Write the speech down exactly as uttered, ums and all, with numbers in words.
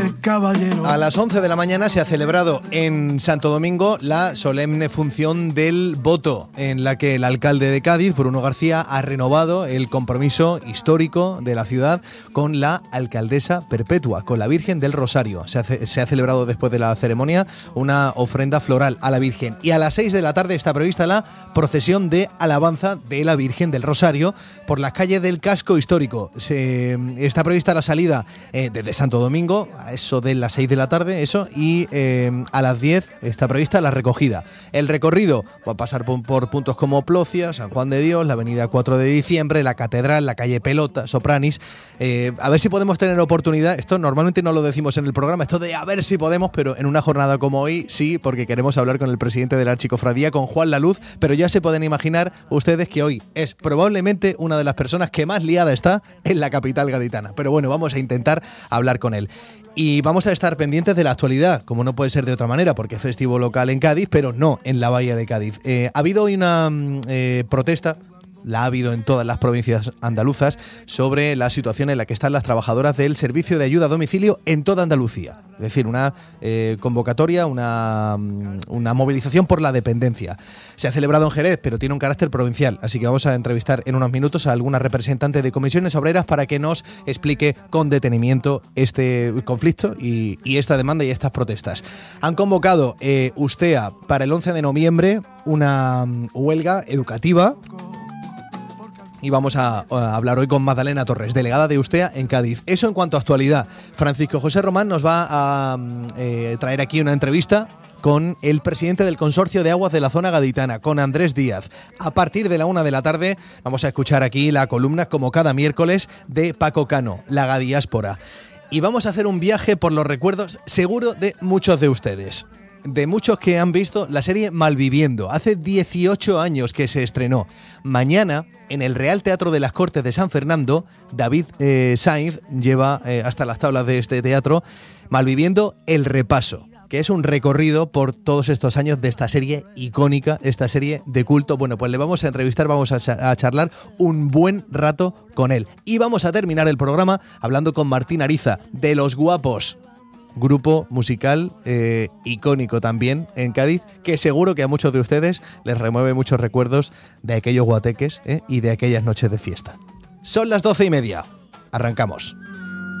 caballero. A las once de la mañana se ha celebrado en Santo Domingo la solemne función del voto, en la que el alcalde de Cádiz, Bruno García, ha renovado el compromiso histórico de la ciudad con la alcaldesa perpetua, con la Virgen del Rosario. Se ha, se ha celebrado después de la ceremonia una ofrenda floral a la Virgen, y a las seis de la tarde está prevista la procesión de alabanza de la Virgen del Rosario por las calles del casco histórico. Se, está prevista la salida eh, desde Santo Domingo a eso de las seis de la tarde, eso, y eh, a las diez está prevista la recogida. El recorrido va a pasar por, por puntos como Plocia, San Juan de Dios, la avenida cuatro de diciembre, la Catedral, la calle Pelota, Sopranis. Eh, a ver si podemos tener oportunidad, esto normalmente no lo decimos en el programa, esto de a ver si podemos, pero en una jornada como hoy sí, porque queremos hablar con el presidente de la Archicofradía, con Juan Laluz, pero ya se pueden imaginar ustedes que hoy es probablemente una de las personas que más liada está en la capital gaditana. Pero bueno, vamos a intentar hablar con él. Y vamos a estar pendientes de la actualidad, como no puede ser de otra manera, porque es festivo local en Cádiz, pero no en la Bahía de Cádiz. Eh, ha habido hoy una eh, protesta, la ha habido en todas las provincias andaluzas, sobre la situación en la que están las trabajadoras del servicio de ayuda a domicilio en toda Andalucía. Es decir, una eh, convocatoria, una, una movilización por la dependencia. Se ha celebrado en Jerez, pero tiene un carácter provincial, así que vamos a entrevistar en unos minutos a alguna representante de comisiones obreras para que nos explique con detenimiento este conflicto y, y esta demanda y estas protestas. Han convocado eh, Ustea para el once de noviembre una huelga educativa. Y vamos a, a hablar hoy con Magdalena Torres, delegada de Ustea en Cádiz. Eso en cuanto a actualidad. Francisco José Román nos va a eh, traer aquí una entrevista con el presidente del Consorcio de Aguas de la Zona Gaditana, con Andrés Díaz. A partir de la una de la tarde vamos a escuchar aquí la columna, como cada miércoles, de Paco Cano, la Gadiáspora. Y vamos a hacer un viaje por los recuerdos, seguro, de muchos de ustedes. De muchos que han visto la serie Malviviendo. Hace dieciocho años que se estrenó. Mañana, en el Real Teatro de las Cortes de San Fernando, David eh, Sainz lleva eh, hasta las tablas de este teatro Malviviendo el repaso, que es un recorrido por todos estos años de esta serie icónica, esta serie de culto. Bueno, pues le vamos a entrevistar, vamos a, a charlar un buen rato con él. Y vamos a terminar el programa hablando con Martín Ariza, de Los Guapos. Grupo musical eh, icónico también en Cádiz, que seguro que a muchos de ustedes les remueve muchos recuerdos de aquellos guateques eh, y de aquellas noches de fiesta. Son las doce y media. Arrancamos.